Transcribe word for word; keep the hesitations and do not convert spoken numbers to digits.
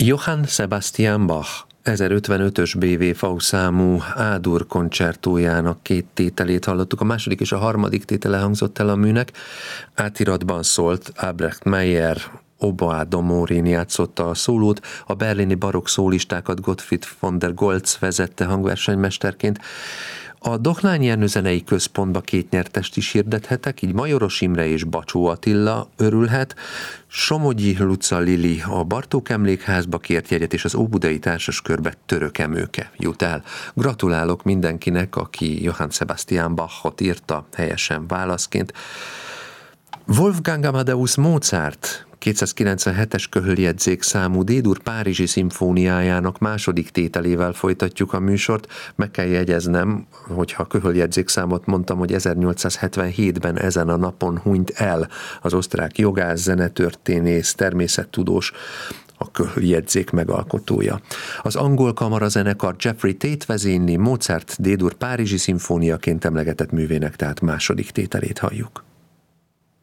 Johann Sebastian Bach ezerötvenötös bé vé vé számú A-dur koncertójának két tételét hallottuk. A második és a harmadik tétele hangzott el a műnek. Átiratban szólt, Albrecht Meyer Oboa Domorin játszotta a szólót, a berlini barokk szólistákat Gottfried von der Goltz vezette hangversenymesterként. A Dohnányi Ernő Zenei Központba két nyertest is hirdethetek, így Majoros Imre és Bacsó Attila örülhet, Somogyi Luca Lili a Bartók Emlékházba kért jegyet, és az Óbudai Társaskörbe Török Emőke jut el. Gratulálok mindenkinek, aki Johann Sebastian Bachot írta helyesen válaszként. Wolfgang Amadeus Mozart kétszázkilencvenhetes köhöljegyzék számú D-dur Párizsi szimfóniájának második tételével folytatjuk a műsort. Meg kell jegyeznem, hogyha köhöljegyzék számot mondtam, hogy ezernyolcszázhetvenhétben ezen a napon hunyt el az osztrák jogász, zenetörténész, természettudós, a köhöljegyzék megalkotója. Az angol kamarazenekar Jeffrey Tate vezényli, Mozart D-dur Párizsi szimfóniaként emlegetett művének tehát második tételét halljuk.